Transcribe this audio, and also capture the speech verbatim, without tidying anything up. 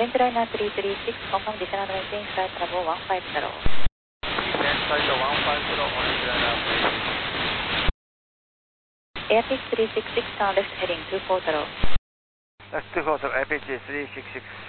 Orange Liner three three six, confirm descent and maintain flight level one five zero. Descent flight one five zero, Orange Liner three. Airpitch three six six, turn left heading two four zero. That's two four zero, Airpitch three six six.